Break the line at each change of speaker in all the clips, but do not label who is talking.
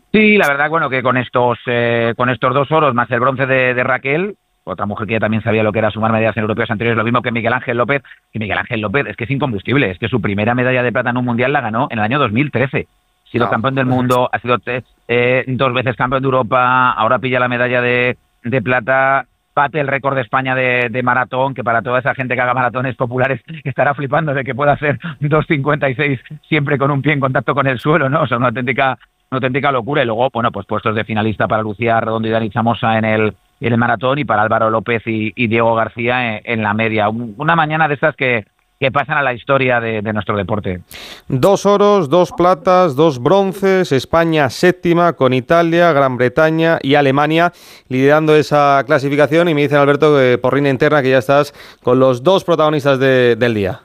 Sí, la verdad, bueno, que con estos 2 oros más el bronce de Raquel, otra mujer que ya también sabía lo que era sumar medallas en europeos anteriores, lo mismo que Miguel Ángel López, y Miguel Ángel López es que es incombustible, es que su primera medalla de plata en un mundial la ganó en el año 2013. Ha sido
No.
campeón del mundo, ha sido 2 veces campeón de Europa, ahora pilla la medalla de plata, bate el récord de España de maratón, que para toda esa gente que haga maratones populares estará flipando de que pueda hacer 2:56 siempre con un pie en contacto con el suelo, ¿no? O sea, una auténtica locura. Y luego, bueno, pues puestos de finalista para Lucía Redondo y Dani Chamosa en el maratón, y para Álvaro López y Diego García en la media. Una mañana de estas que pasan a la historia de nuestro deporte.
2 oros, 2 platas, 2 bronces, España séptima con Italia, Gran Bretaña y Alemania liderando esa clasificación. Y me dicen, Alberto, que por línea interna que ya estás con los 2 protagonistas del día.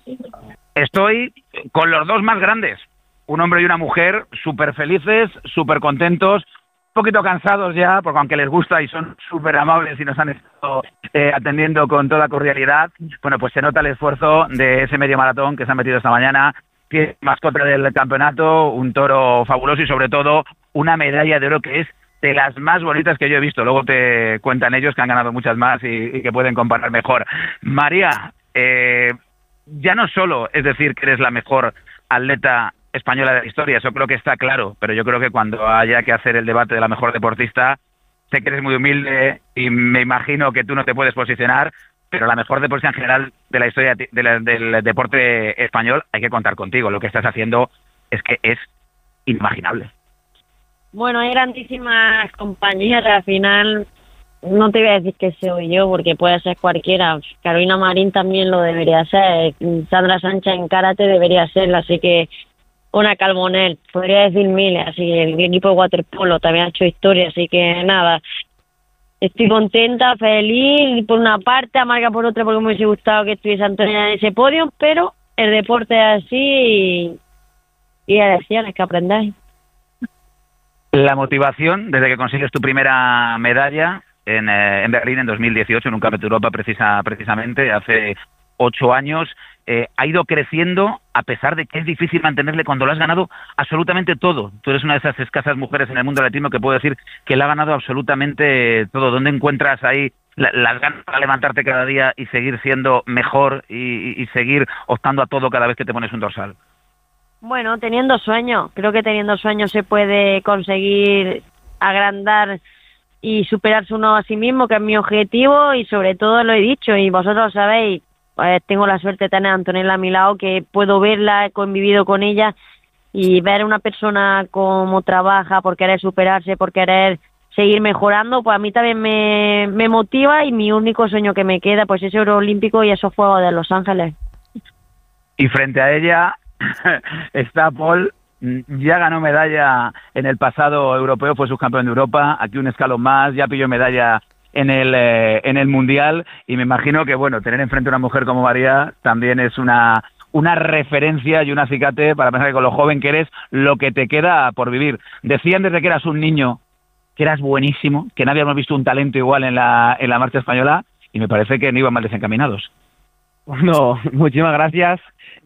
Estoy con los 2 más grandes, un hombre y una mujer, súper felices, súper contentos, un poquito cansados ya, porque aunque les gusta y son súper amables y nos han estado atendiendo con toda cordialidad, bueno, pues se nota el esfuerzo de ese medio maratón que se han metido esta mañana. Tiene mascota del campeonato, un toro fabuloso y sobre todo una medalla de oro que es de las más bonitas que yo he visto. Luego te cuentan ellos que han ganado muchas más y que pueden comparar mejor. María, ya no solo es decir que eres la mejor atleta española de la historia, eso creo que está claro, pero yo creo que cuando haya que hacer el debate de la mejor deportista, sé que eres muy humilde y me imagino que tú no te puedes posicionar, pero la mejor deportista en general de la historia del deporte español, hay que contar contigo. Lo que estás haciendo es que es inimaginable.
Bueno, hay grandísimas compañeras, al final no te voy a decir que soy yo, porque puede ser cualquiera. Carolina Marín también lo debería ser, Sandra Sánchez en karate debería serlo, así que una Calmonel, podría decir miles, así que el equipo de waterpolo también ha hecho historia, así que nada, estoy contenta, feliz, por una parte, amarga por otra, porque me hubiese gustado que estuviese Antonia en ese podio, pero el deporte es así y hay lecciones que aprender.
La motivación, desde que consigues tu primera medalla en Berlín en 2018, en un Campeonato de Europa precisamente, hace 8 años, ha ido creciendo a pesar de que es difícil mantenerle cuando lo has ganado absolutamente todo. Tú eres una de esas escasas mujeres en el mundo del atletismo que puedo decir que le ha ganado absolutamente todo. ¿Dónde encuentras ahí las ganas para levantarte cada día y seguir siendo mejor y seguir optando a todo cada vez que te pones un dorsal?
Bueno, teniendo sueños, creo que teniendo sueños se puede conseguir agrandar y superarse uno a sí mismo, que es mi objetivo, y sobre todo lo he dicho, y vosotros lo sabéis, pues tengo la suerte de tener a Antonella a mi lado, que puedo verla, he convivido con ella, y ver a una persona cómo trabaja por querer superarse, por querer seguir mejorando, pues a mí también me motiva, y mi único sueño que me queda pues es oro olímpico y esos Juegos de Los Ángeles.
Y frente a ella está Paul, ya ganó medalla en el pasado europeo, fue subcampeón de Europa, aquí un escalón más, ya pilló medalla en el Mundial, y me imagino que, bueno, tener enfrente a una mujer como María también es una referencia y un acicate para pensar que con lo joven que eres, lo que te queda por vivir. Decían desde que eras un niño que eras buenísimo, que no habíamos visto un talento igual en la marcha española, y me parece que no iban mal desencaminados.
Bueno, muchísimas gracias.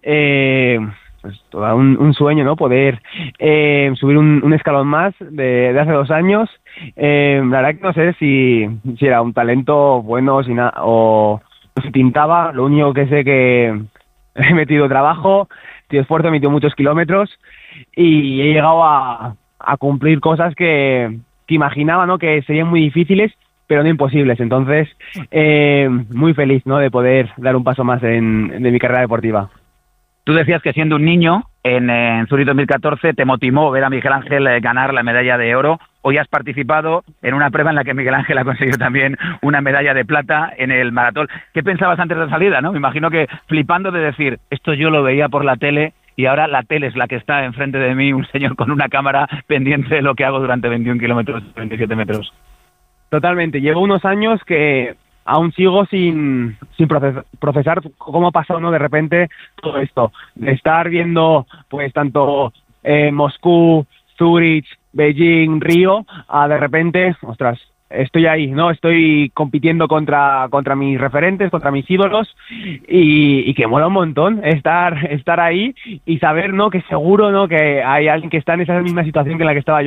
Pues todo un sueño, ¿no? Poder subir un escalón más de hace 2 años. La verdad que no sé si era un talento bueno o si pintaba. Lo único que sé que he metido trabajo, he esfuerzo, he metido muchos kilómetros y he llegado a cumplir cosas que imaginaba, ¿no? Que serían muy difíciles, pero no imposibles. Entonces, muy feliz, ¿no? De poder dar un paso más de mi carrera deportiva.
Tú decías que siendo un niño, en Zurich 2014, te motivó ver a Miguel Ángel ganar la medalla de oro. Hoy has participado en una prueba en la que Miguel Ángel ha conseguido también una medalla de plata en el maratón. ¿Qué pensabas antes de la salida, no? Me imagino que flipando de decir, esto yo lo veía por la tele y ahora la tele es la que está enfrente de mí, un señor con una cámara pendiente de lo que hago durante 21 kilómetros, 27 metros.
Totalmente. Llevo unos años que aún sigo sin procesar cómo ha pasado, ¿no? De repente todo esto, de estar viendo pues tanto Moscú, Zurich, Beijing, Río, a de repente, ostras, estoy ahí, ¿no? Estoy compitiendo contra mis referentes, contra mis ídolos, y que mola un montón estar ahí y saber, ¿no? Que seguro, ¿no? Que hay alguien que está en esa misma situación que en la que estaba yo.